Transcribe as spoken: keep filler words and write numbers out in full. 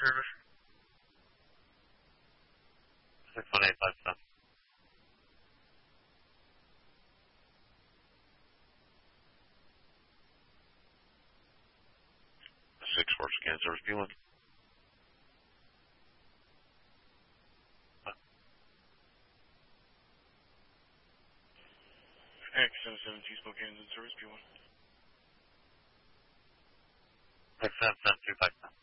service. six one eight five seven. six four scan service B one. X seven seven two Spokane in service B one. X seven seven two five seven.